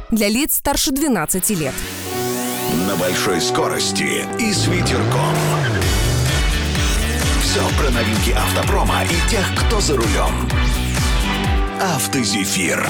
для лиц старше 12 лет. На большой скорости и с ветерком. Все про новинки автопрома и тех, кто за рулем. «Автозефир».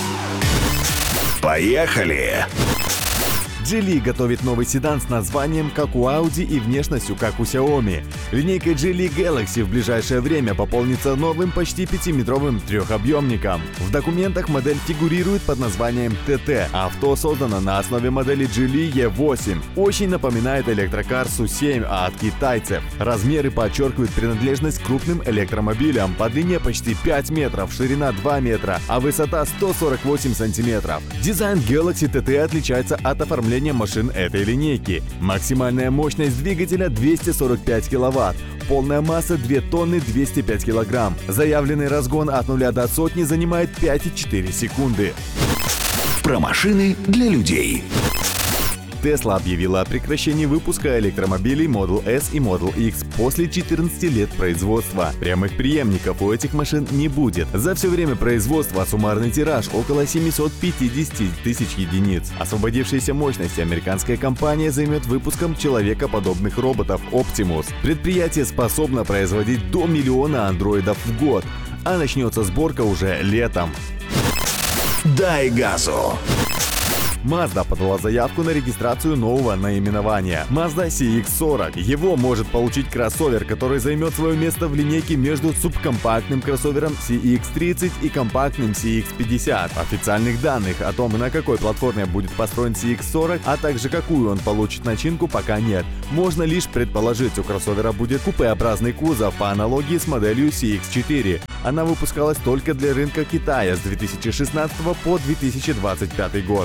Поехали! Geely готовит новый седан с названием как у Audi и внешностью как у Xiaomi. Линейка Geely Galaxy в ближайшее время пополнится новым почти 5-метровым трехобъемником. В документах модель фигурирует под названием TT. Авто создано на основе модели Geely E8. Очень напоминает электрокар SU7 от китайцев. Размеры подчеркивают принадлежность к крупным электромобилям. По длине почти 5 метров, ширина 2 метра, а высота 148 сантиметров. Дизайн Galaxy TT отличается от оформления машин этой линейки. Максимальная мощность двигателя 245 киловатт. Полная масса 2 тонны 205 килограмм. Заявленный разгон от 0 до сотни занимает 5,4 секунды. Про машины для людей. Tesla объявила о прекращении выпуска электромобилей Model S и Model X после 14 лет производства. Прямых преемников у этих машин не будет. За все время производства суммарный тираж около 750 тысяч единиц. Освободившиеся мощности американская компания займет выпуском человекоподобных роботов Optimus. Предприятие способно производить до 1 миллиона андроидов в год, а начнется сборка уже летом. Дай газу! Mazda подала заявку на регистрацию нового наименования Mazda CX-40. Его может получить кроссовер, который займет свое место в линейке между субкомпактным кроссовером CX-30 и компактным CX-50. Официальных данных о том, на какой платформе будет построен CX-40, а также какую он получит начинку, пока нет. Можно лишь предположить, у кроссовера будет купеобразный кузов по аналогии с моделью CX-4. Она выпускалась только для рынка Китая с 2016 по 2025 год.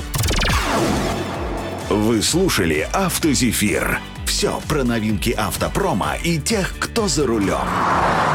Вы слушали «Автозефир». Все про новинки автопрома и тех, кто за рулем.